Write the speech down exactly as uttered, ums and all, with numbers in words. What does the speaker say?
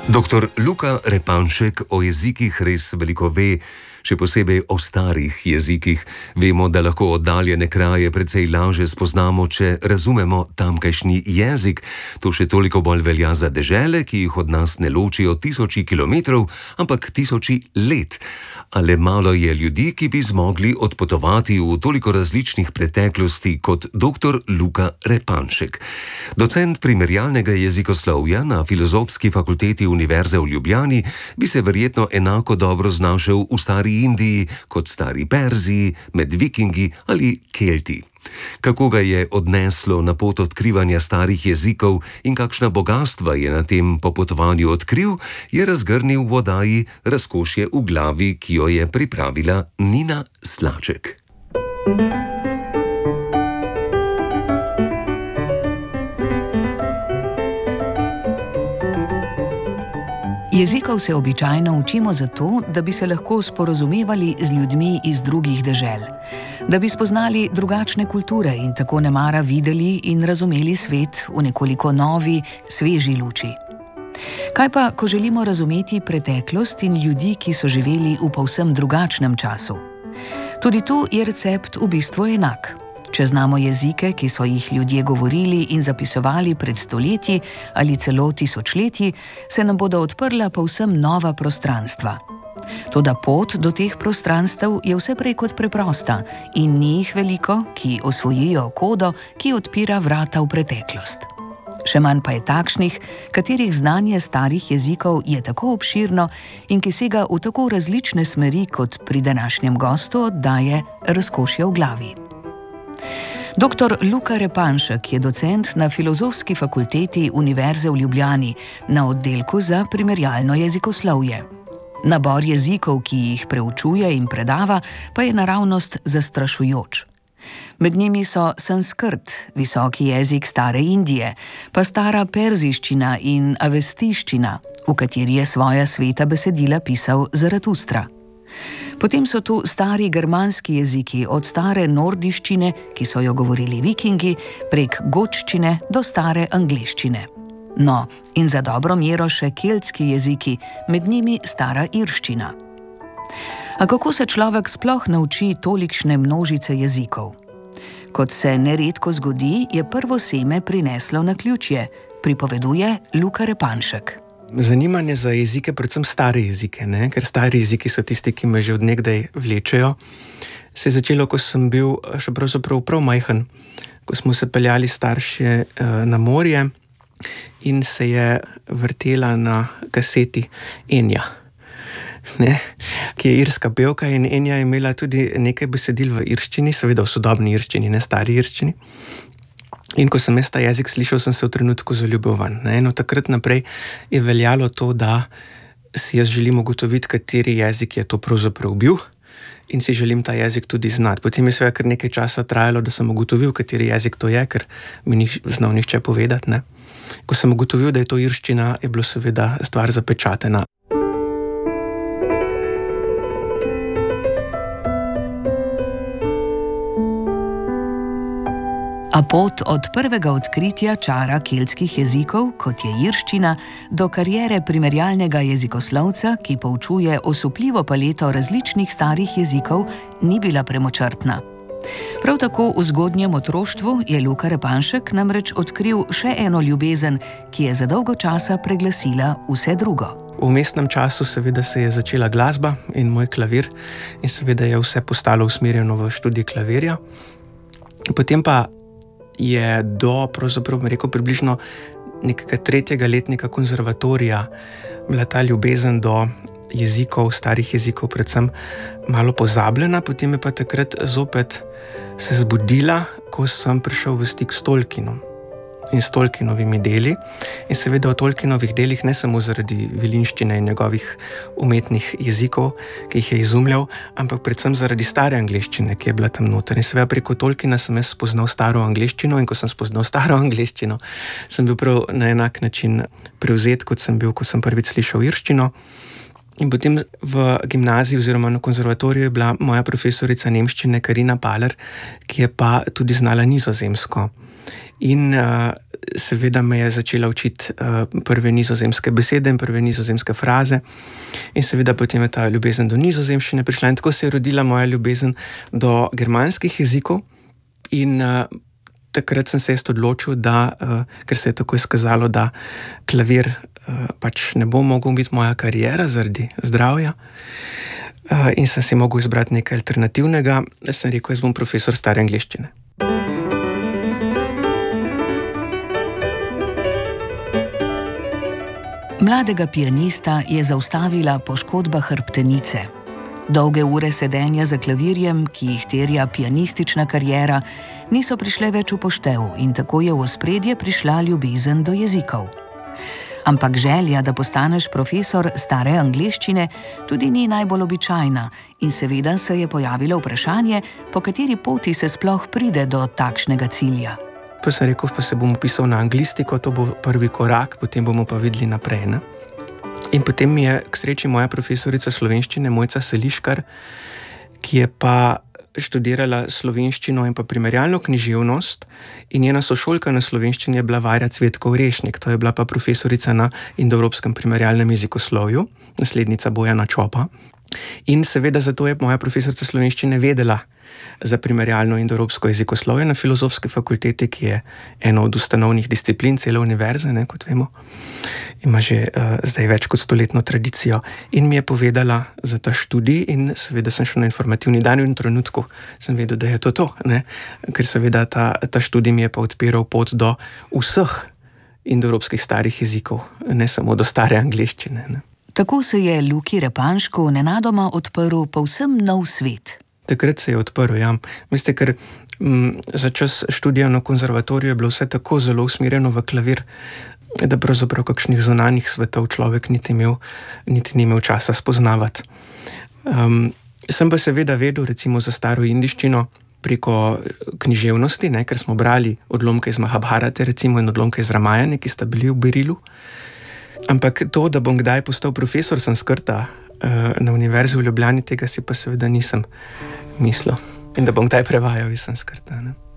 doktor Luka Repanšek o jezikih res veliko ve, še posebej o starih jezikih. Vemo, da lahko oddaljene kraje precej lažje spoznamo, če razumemo tamkajšnji jezik. To še toliko bolj velja za dežele, ki jih od nas ne ločijo tisoči kilometrov, ampak tisoči let. Ale malo je ljudi, ki bi zmogli odpotovati v toliko različnih preteklosti kot doktor Luka Repanšek. Docent primerjalnega jezikoslovja na Filozofski fakulteti Univerze v Ljubljani bi se verjetno enako dobro znašel v stari Indiji kot stari Perziji, med Vikingi ali Kelti. Kako ga je odneslo na pot odkrivanja starih jezikov in kakšna bogastva je na tem popotovanju odkril, je razgrnil v oddaji Razkošje v glavi, ki jo je pripravila Nina Slaček. Jezikov se običajno učimo zato, da bi se lahko sporazumevali z ljudmi iz drugih dežel, da bi spoznali drugačne kulture in tako nemara videli in razumeli svet v nekoliko novi, sveži luči. Kaj pa, ko želimo razumeti preteklost in ljudi, ki so živeli v povsem drugačnem času? Tudi tu je recept v bistvu enak. Če znamo jezike, ki so jih ljudje govorili in zapisovali pred stoletji ali celo tisočletji, se nam bodo odprla povsem nova prostranstva. Toda pot do teh prostranstev je vse prej kot preprosta in ni jih veliko, ki osvojijo kodo, ki odpira vrata v preteklost. Še manj pa je takšnih, katerih znanje starih jezikov je tako obširno in ki sega v tako različne smeri, kot pri današnjem gostu oddaje Razkošje v glavi. doktor Luka Repanšek je docent na Filozofski fakulteti Univerze v Ljubljani na oddelku za primerjalno jezikoslovje. Nabor jezikov, ki jih preučuje in predava, pa je naravnost zastrašujoč. Med njimi so sanskrt, visoki jezik stare Indije, pa stara perziščina in avestiščina, v kateri je svoja sveta besedila pisal Zaratustra. Potem so tu stari germanski jeziki, od stare nordiščine, ki so jo govorili vikingi, prek gočščine do stare angleščine. No, in za dobro mero še keltski jeziki, med njimi stara irščina. A kako se človek sploh nauči tolikšne množice jezikov? Kot se neredko zgodi, je prvo seme prineslo naključje, pripoveduje Luka Repanšek. Zanimanje za jezike, predvsem stare jezike, ne? Ker stari jeziki so tisti, ki me že od nekdaj vlečejo. Se je začelo, ko sem bil še pravzaprav prav majhen, ko smo se peljali starše na morje in se je vrtela na kaseti Enja, ne? Ki je irska pevka, in Enja je imela tudi nekaj besedil v irščini, seveda v sodobni irščini, ne stari irščini. In ko sem jaz ta jezik slišal, sem se v trenutku zaljubil vanj. No, takrat naprej je veljalo to, da si jaz želim ugotoviti, kateri jezik je to pravzaprav bil, in si želim ta jezik tudi znati. Potem je seveda kar nekaj časa trajalo, da sem ugotovil, kateri jezik to je, ker mi ni znal nihče povedati. Ne. Ko sem ugotovil, da je to irščina, je bilo seveda stvar zapečatena. A pot od prvega odkritja čara keltskih jezikov, kot je irščina, do kariere primerjalnega jezikoslovca, ki poučuje osupljivo paleto različnih starih jezikov, ni bila premočrtna. Prav tako v zgodnjem otroštvu je Luka Repanšek namreč odkril še eno ljubezen, ki je za dolgo časa preglasila vse drugo. V vmesnem času seveda se je začela glasba in moj klavir, in seveda je vse postalo usmerjeno v študij klavirja. Potem pa je do, pravzaprav bi rekel, približno nekega tretjega letnika konzervatorija bila ta ljubezen do jezikov, starih jezikov predvsem malo pozabljena, potem je pa takrat zopet se zbudila, ko sem prišel v stik s Tolkienom in s Tolkienovimi deli. In seveda o Tolkienovih delih ne samo zaradi vilinščine in njegovih umetnih jezikov, ki jih je izumljal, ampak predvsem zaradi stare angleščine, ki je bila tam noter. In seveda preko Tolkiena sem jaz spoznal staro angleščino, in ko sem spoznal staro angleščino, sem bil prav na enak način prevzet, kot sem bil, ko sem prvič slišal irščino. In potem v gimnaziji oziroma na konzervatoriju je bila moja profesorica nemščine Karina Paler, ki je pa tudi znala nizozemsko. In uh, seveda me je začela učiti uh, prve nizozemske besede in prve nizozemske fraze. In seveda potem je ta ljubezen do nizozemščine prišla in tako se je rodila moja ljubezen do germanskih jezikov. In uh, takrat sem se jaz odločil, da, uh, ker se je tako izkazalo, da klavir uh, pač ne bo mogel biti moja kariera zaradi zdravja. Uh, in sem si mogel izbrati nekaj alternativnega. Jaz sem rekel, jaz bom profesor stare angleščine. Mladega pianista je zaustavila poškodba hrbtenice. Dolge ure sedenja za klavirjem, ki jih terja pianistična kariera, niso prišle več v poštev in tako je v ospredje prišla ljubezen do jezikov. Ampak želja, da postaneš profesor stare angleščine, tudi ni najbolj običajna in seveda se je pojavilo vprašanje, po kateri poti se sploh pride do takšnega cilja. Pa sem rekel, pa se bom upisal na anglistiko, to bo prvi korak, potem bomo pa videli naprej. Ne? In potem mi je k sreči moja profesorica slovenščine, Mojca Seliškar, ki je pa študirala slovenščino in pa primerjalno književnost in njena sošolka na slovenščini je bila Varja Cvetko Orešnik, to je bila pa profesorica na indoevropskem primerjalnem jezikoslovju, naslednica Bojana Čopa. In seveda zato je moja profesorica slovenščine vedela za primerjalno indoevropsko jezikoslovje na Filozofski fakulteti, ki je eno od ustanovnih disciplin cele univerze, ne, kot vemo. Ima že uh, zdaj več kot stoletno tradicijo. In mi je povedala za ta študij in seveda sem šel na informativni dan in v trenutku sem vedel, da je to to, ne. Ker seveda ta, ta študij mi je pa odpiral pot do vseh indoevropskih starih jezikov, ne samo do stare angleščine. Ne. Tako se je Luki Repanšku nenadoma odprl povsem nov svet. Takrat se je odprl, ja. Veste, ker m, za čas študija na konzervatoriju je bilo vse tako zelo usmerjeno v klavir, da pravzaprav kakšnih zunanjih svetov človek niti, imel, niti ni imel časa spoznavati. Um, sem pa seveda vedel, recimo za staro indiščino, preko književnosti, ne, ker smo brali odlomke iz Mahabharate, recimo, in odlomke iz Ramajane, ki sta bili v berilu. Ampak to, da bom kdaj postal profesor sanskrta na Univerzi v Ljubljani, tega si pa seveda nisem mislil. In da bom kdaj prevajal iz sanskrta. Ne?